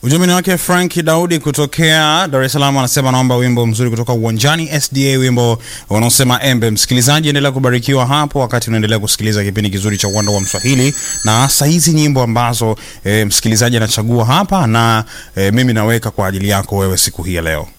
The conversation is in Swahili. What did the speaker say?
Ujumbe wake Frank Daudi kutokea Dar es Salaam anasema naomba wimbo mzuri kutoka Uwanjani SDA, wimbo unaosema Embe. Msikilizaji, endelea kubarikiwa hapo wakati unaendelea kusikiliza kipindi kizuri cha Uwanda wa Mswahili, na hasa hizi nyimbo ambazo msikilizaji anachagua hapa na mimi naweka kwa ajili yako wewe siku hii ya leo.